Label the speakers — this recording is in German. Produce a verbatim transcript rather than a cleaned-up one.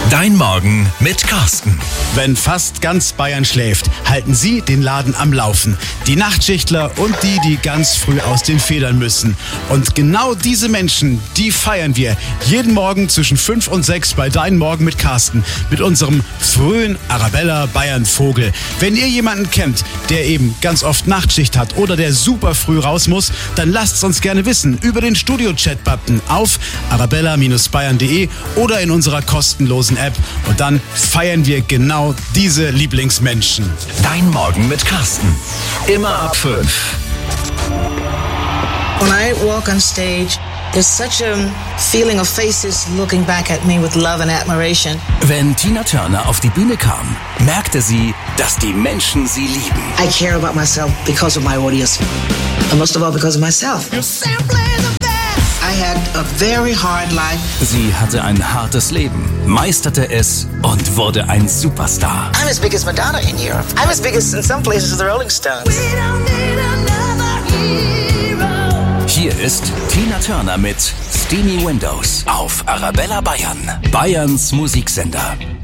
Speaker 1: Dein Morgen mit Carsten.
Speaker 2: Wenn fast ganz Bayern schläft, halten sie den Laden am Laufen. Die Nachtschichtler und die, die ganz früh aus den Federn müssen. Und genau diese Menschen, die feiern wir jeden Morgen zwischen fünf und sechs bei Dein Morgen mit Carsten. Mit unserem frühen Arabella Bayern Vogel. Wenn ihr jemanden kennt, der eben ganz oft Nachtschicht hat oder der super früh raus muss, dann lasst es uns gerne wissen über den Studio-Chat-Button auf arabella Bindestrich bayern punkt de oder in unserer kostenlosen App. Und dann feiern wir genau diese Lieblingsmenschen.
Speaker 1: Dein Morgen mit Carsten. Immer ab fünf.
Speaker 3: When I walk on stage, there's such a feeling of faces looking back at me with love and admiration.
Speaker 1: Wenn Tina Turner auf die Bühne kam, merkte sie, dass die Menschen sie lieben.
Speaker 3: I care about myself because of my audience. And most of all because of myself. I had a very hard life.
Speaker 1: Sie hatte ein hartes Leben, meisterte es und wurde ein Superstar.
Speaker 3: I'm as big as Madonna in Europe. I'm as big as in some places as the Rolling Stones.
Speaker 1: Hier ist Tina Turner mit Steamy Windows auf Arabella Bayern, Bayerns Musiksender.